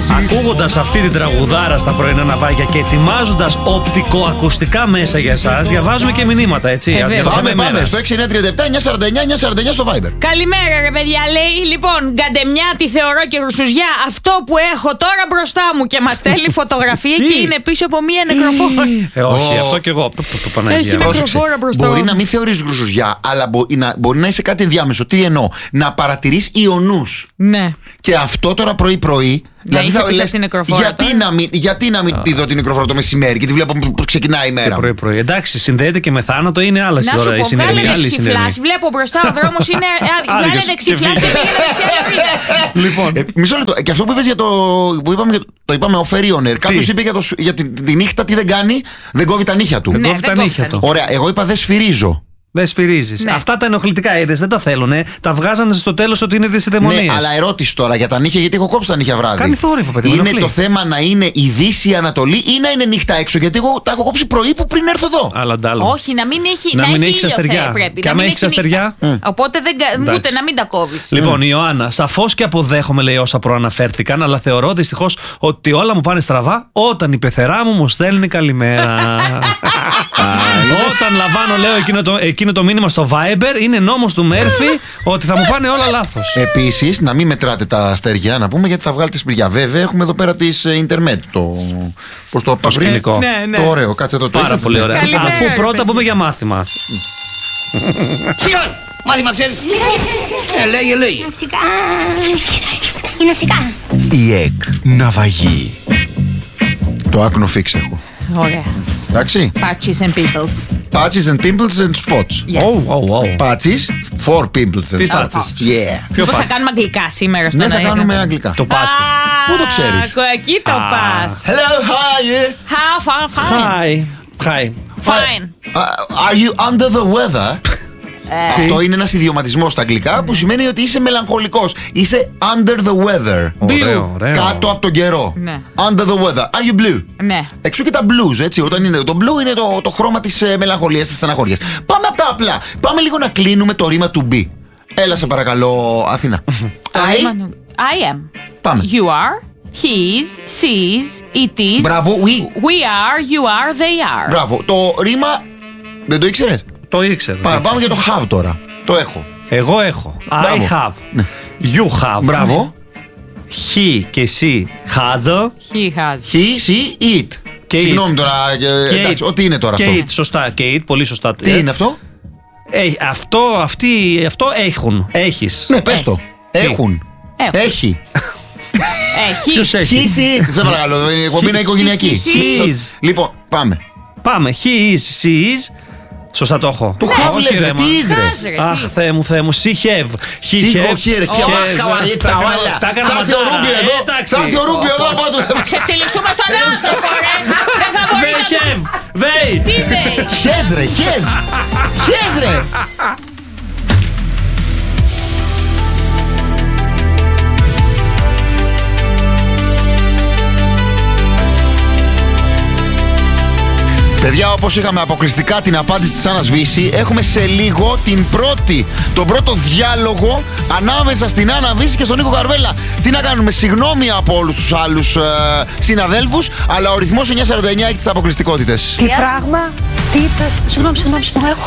ακούγοντας αυτή την τραγουδάρα στα πρωινά ναυάγια και ετοιμάζοντας οπτικοακουστικά μέσα για εσάς, διαβάζουμε και μηνύματα, έτσι. Πάμε στο 6937-949-949 στο Viber. Καλημέρα, ρε παιδιά. Λέει λοιπόν, γκαντεμιά τη θεωρώ και ρουσουζιά. Αυτό που έχω τώρα μπροστά μου και μας στέλνει φωτογραφία και είναι πίσω από μία νεκροφόρα. Όχι, αυτό κι εγώ. Έχει νεκροφόρα μπροστά. Μπορεί να μην θεωρείς γρουσουζιά, αλλά μπορεί να είσαι κάτι ενδιάμεσο. Τι εννοώ, να παρατηρείς ιονούς. Ναι. Και αυτό τώρα πρωί-πρωί. Δηλαδή θα λες, γιατί να μην τη δω την νεκροφόρα το μεσημέρι και τη βλέπω που ξεκινάει η μέρα. Πρωί-πρωί. Εντάξει, συνδέεται και με θάνατο, είναι άλλα ώρα. Να σου πω, βγάλε δεξιφλάς. Βλέπω μπροστά ο δρόμος είναι. Βγάλε δεξιφλάς και πήγαινε δεξιά. Λοιπόν. Μισό λεπτό. Και αυτό που είπες για το. Το είπαμε ο Φερίονερ. Κάποιος είπε για τη νύχτα τι δεν κάνει, δεν κόβει τα νύχια του. Δεν κόβει τα νύχια του. Ωραία, εγώ είπα δεν σφυρίζω. Δεν σφυρίζεις. Ναι. Αυτά τα ενοχλητικά είδες, δεν τα θέλουνε. Τα βγάζανε στο τέλος ότι είναι δυσιδαιμονίες. Ναι, αλλά ερώτηση τώρα για τα νύχια, γιατί έχω κόψει τα νύχια βράδυ. Κάνει θόρυβο, παιδί. Είναι το θέμα να είναι η Δύση, η Ανατολή ή να είναι νύχτα έξω. Γιατί εγώ τα έχω κόψει πρωί που πριν έρθω εδώ. Όχι, να μην έχει αστεριά. Πρέπει. Και αν έχει αστεριά. Οπότε ούτε να μην τα κόβεις. Λοιπόν, η Ιωάννα, σαφώς και αποδέχομαι, λέει, όσα προαναφέρθηκαν, αλλά θεωρώ δυστυχώς ότι όλα μου πάνε στραβά όταν η πεθερά μου στέλνει καλημέρα. Όταν λαμβάνω, λέω, εκείνο το μήνυμα στο Viber, είναι νόμος του Μέρφυ ότι θα μου πάνε όλα λάθος. Επίσης, να μην μετράτε τα αστέρια, να πούμε, γιατί θα βγάλετε σπηλιά. Βέβαια, έχουμε εδώ πέρα της Ιντερνετ. Πώς το σκηνικό. Ναι. Το ωραίο, κάτσε εδώ. Πάρα πολύ ωραίο. Αφού πρώτα πούμε για μάθημα. Σιόν! Μάθημα ξέρεις. Λέγε. Φυσικά. Είναι φυσικά. Η ΕΚ ναυαγή. Το άκνο φίξ έχω. Ωραία. Εντάξει. Patches and pimples. Patches and pimples and spots. Yes. Patches for pimples and Τι spots. patches? Yeah. Πώς θα κάνουμε αγγλικά σήμερα στον Ναι, θα αέρα? κάνουμε αγγλικά. Το patches. Πού το ξέρεις? Εκεί το πας. Hello, hi. Hi. Fine. Are you under the weather? Αυτό είναι ένας ιδιωματισμός στα αγγλικά που σημαίνει ότι είσαι μελαγχολικός. Είσαι under the weather. Ωραίο. Κάτω από τον καιρό. Ναι. Under the weather. Are you blue? Ναι. Εξού και τα blues, έτσι. Όταν είναι το blue είναι το χρώμα της μελαγχολίας, της στεναχώριας. Πάμε από τα απλά. Πάμε λίγο να κλείνουμε το ρήμα του be. Έλα σε παρακαλώ, Αθήνα. I am. Πάμε. You are. He's, she's, it is. Μπράβο, we. We are, you are, they are. Μπράβο. Το ρήμα δεν το ήξερες? Το ήξερα. Πάμε για το have τώρα. Το έχω. Εγώ έχω. Μπράβο. I have. You have. Μπράβο. He και εσύ has. He has. He, she, it. Συγγνώμη τώρα. Εντάξει, ό,τι είναι τώρα αυτό. Kate, σωστά. Kate, πολύ σωστά. Τι είναι αυτό? Αυτό έχουν. Έχεις. Ναι, πες το. Έχουν. Έχει. Ποιος έχει? He, she, σε παρακαλώ. Η εκπομπή είναι οικογενειακή. His. Λοιπόν, πάμε. He is, she is. Σωστά το έχω. Το have λες ρε, τι είσαι ρε? Αχ, Θεέ μου. She have. He have. Θα έρθει ο Ρούμπι εδώ. Θα έρθει ο Ρούμπι εδώ. Θα ξεφτυλιστούμε στον άνθρωπο, ρε. Δεν θα μπορείς They have. They. Τι they? Χες ρε, χες ρε. Παιδιά, όπως είχαμε αποκλειστικά την απάντηση της Άννας Βύση, έχουμε σε λίγο τον πρώτο διάλογο ανάμεσα στην Άννα Βύση και στον Νίκο Καρβέλα. Τι να κάνουμε, συγγνώμη από όλους τους άλλους συναδέλφους, αλλά ο ρυθμός 949 έχει τις αποκλειστικότητες. Τι πράγμα, τι είπες, συγγνώμη, έχω